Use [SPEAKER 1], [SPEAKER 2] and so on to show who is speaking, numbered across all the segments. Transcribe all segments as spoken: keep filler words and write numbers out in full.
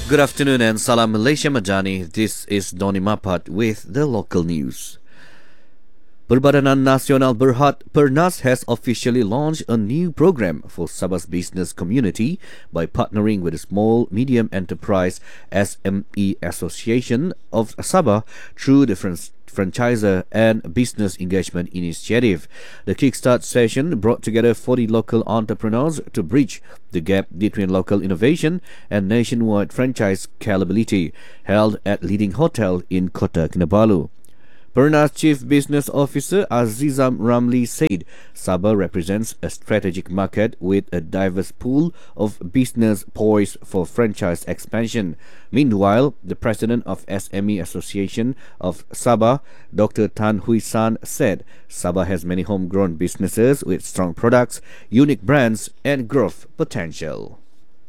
[SPEAKER 1] Good afternoon and Salam Malaysia Madani. This is Doni Mapat with the local news. Perbadanan Nasional Berhad Pernas has officially launched a new program for Sabah's business community by partnering with the Small Medium Enterprise S M E Association of Sabah through the fran- Franchiser and Business Engagement Initiative. The Kickstart session brought together forty local entrepreneurs to bridge the gap between local innovation and nationwide franchise scalability, held at leading hotel in Kota Kinabalu. Pernas Chief Business Officer Azizam Ramli said Sabah represents a strategic market with a diverse pool of business poised for franchise expansion. Meanwhile, the president of S M E Association of Sabah, Doctor Tan Hui San, said Sabah has many homegrown businesses with strong products, unique brands, and growth potential.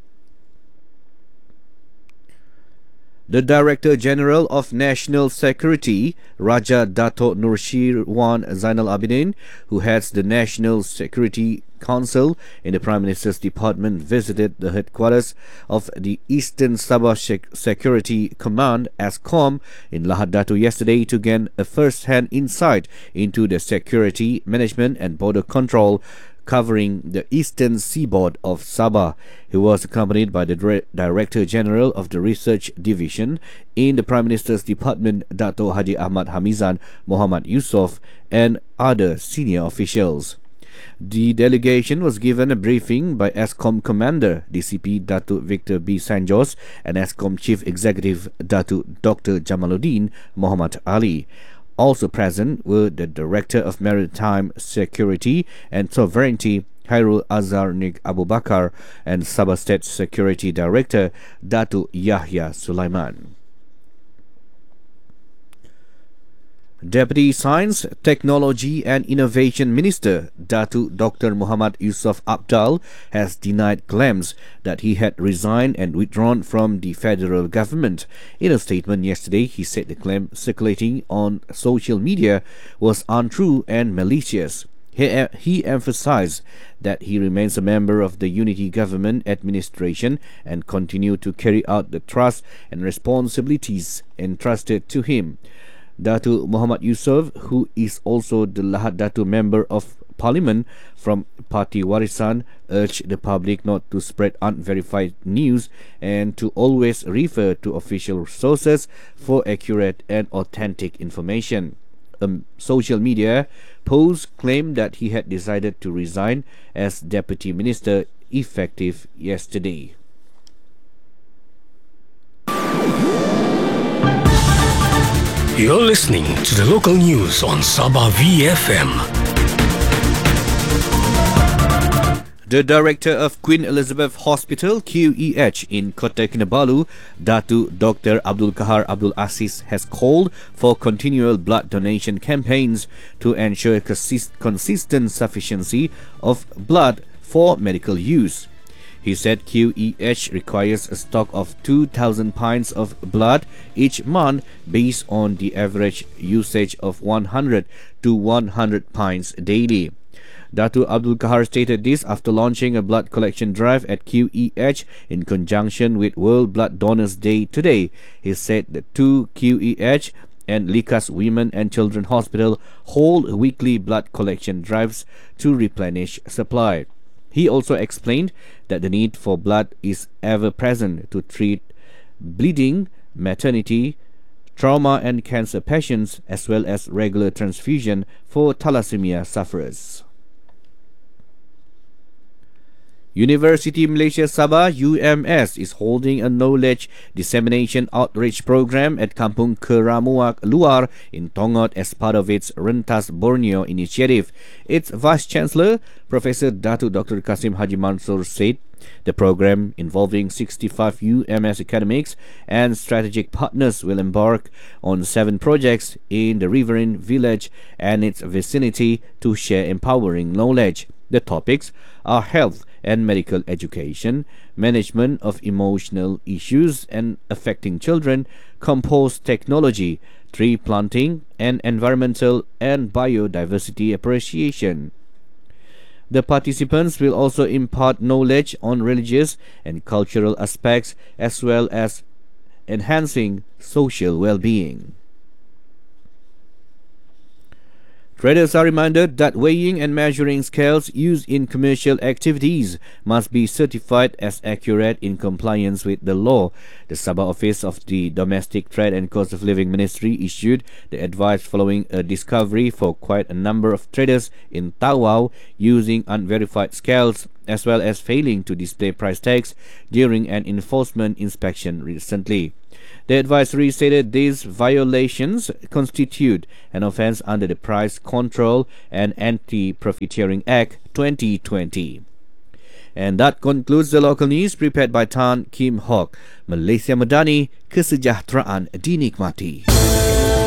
[SPEAKER 1] The Director General of National Security, Raja Dato' Nur Shirwan Zainal Abidin, who heads the National Security Council in the Prime Minister's Department, visited the headquarters of the Eastern Sabah Security Command, ESCOM, in Lahad Datu yesterday to gain a first-hand insight into the security management and border control covering the eastern seaboard of Sabah. He was accompanied by the Director General of the Research Division in the Prime Minister's Department, Dato' Haji Ahmad Hamizan Muhammad Yusof, and other senior officials. The delegation was given a briefing by ESCOM Commander D C P Datuk Victor B. Sanjos and ESCOM Chief Executive Datuk Doctor Jamaluddin Muhammad Ali. Also present were the Director of Maritime Security and Sovereignty, Khairul Azhar Nik Abu Bakar, and Sabah State Security Director, Datuk Yahya Sulaiman. Deputy Science, Technology and Innovation Minister Datuk Doctor Muhammad Yusof Abdal has denied claims that he had resigned and withdrawn from the federal government. In a statement yesterday, he said the claim circulating on social media was untrue and malicious. He, he emphasized that he remains a member of the Unity Government administration and continue to carry out the trust and responsibilities entrusted to him. Datuk Muhammad Yusof, who is also the Lahad Datu Member of Parliament from Parti Warisan, urged the public not to spread unverified news and to always refer to official sources for accurate and authentic information. A social media post claimed that he had decided to resign as Deputy Minister effective yesterday.
[SPEAKER 2] You're listening to the local news on Sabah V F M.
[SPEAKER 1] The Director of Queen Elizabeth Hospital, Q E H, in Kota Kinabalu, Datuk Doctor Abdul Kahar Abdul Aziz, has called for continual blood donation campaigns to ensure consist- consistent sufficiency of blood for medical use. He said Q E H requires a stock of two thousand pints of blood each month based on the average usage of one hundred to one hundred pints daily. Datuk Abdul Kahar stated this after launching a blood collection drive at Q E H in conjunction with World Blood Donors Day today. He said the two Q E H and Likas Women and Children Hospital hold weekly blood collection drives to replenish supply. He also explained that the need for blood is ever present to treat bleeding, maternity, trauma and cancer patients, as well as regular transfusion for thalassemia sufferers. University Malaysia Sabah U M S is holding a knowledge dissemination outreach program at Kampung Keramuak Luar in Tongot as part of its Rentas Borneo initiative. Its Vice Chancellor, Professor Datuk Doctor Kasim Haji Mansur, said the program, involving sixty-five U M S academics and strategic partners, will embark on seven projects in the riverine village and its vicinity to share empowering knowledge. The topics are health and medical education, management of emotional issues and affecting children, compost technology, tree planting, and environmental and biodiversity appreciation. The participants will also impart knowledge on religious and cultural aspects as well as enhancing social well-being. Traders are reminded that weighing and measuring scales used in commercial activities must be certified as accurate in compliance with the law. The Sabah office of the Domestic Trade and Cost of Living Ministry issued the advice following a discovery for quite a number of traders in Tawau using unverified scales, as well as failing to display price tags during an enforcement inspection recently. The advisory stated these violations constitute an offence under the Price Control and Anti-Profiteering Act twenty twenty. And that concludes the local news prepared by Tan Kim Hok. Malaysia Madani, kesejahteraan dinikmati.